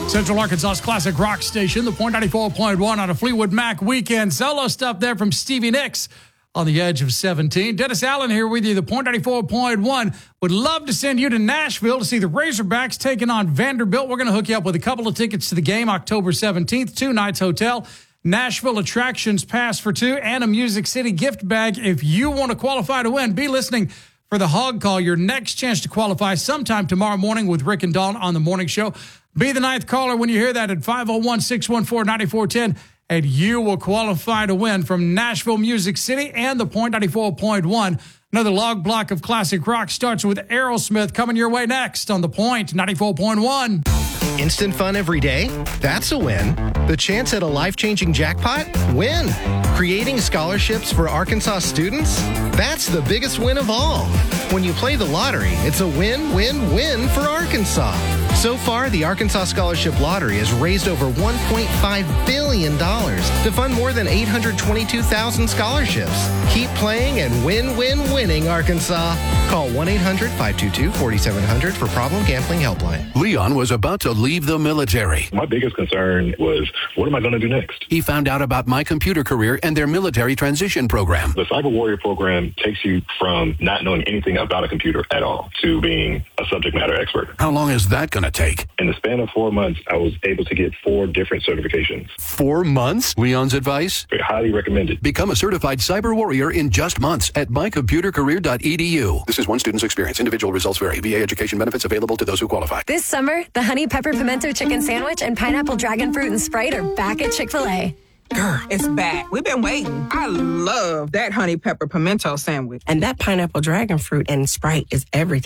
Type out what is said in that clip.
Central Arkansas's classic rock station, the Point 94.1 on a Fleetwood Mac weekend. Solo stuff there from Stevie Nicks on the edge of 17. Dennis Allen here with you, the Point 94.1. Would love to send you to Nashville to see the Razorbacks taking on Vanderbilt. We're going to hook you up with a couple of tickets to the game October 17th, 2 nights hotel, Nashville attractions pass for 2, and a Music City gift bag. If you want to qualify to win, be listening for the Hog Call, your next chance to qualify sometime tomorrow morning with Rick and Dawn on the morning show. Be the 9th caller when you hear that at 501-614-9410, and you will qualify to win from Nashville, Music City, and the Point 94.1. Another log block of classic rock starts with Aerosmith coming your way next on the Point 94.1. Instant fun every day? That's a win. The chance at a life-changing jackpot? Win. Creating scholarships for Arkansas students? That's the biggest win of all. When you play the lottery, it's a win-win-win for Arkansas. So far, the Arkansas Scholarship Lottery has raised over $1.5 billion to fund more than 822,000 scholarships. Keep playing and win-win-winning, Arkansas. Call 1-800-522-4700 for Problem Gambling Helpline. Leon was about to leave the military. My biggest concern was, what am I going to do next? He found out about My Computer Career and their military transition program. The Cyber Warrior program takes you from not knowing anything about a computer at all to being a subject matter expert. How long is that going to take? In the span of 4 months, I was able to get 4 different certifications. 4 months? Leon's advice? Highly recommended. Become a certified cyber warrior in just months at mycomputercareer.edu. This is one student's experience. Individual results vary. VA education benefits available to those who qualify. This summer, the Honey Pepper Pimento Chicken Sandwich and Pineapple Dragon Fruit and Sprite are back at Chick-fil-A. Girl, it's back. We've been waiting. I love that Honey Pepper Pimento Sandwich. And that Pineapple Dragon Fruit and Sprite is everything.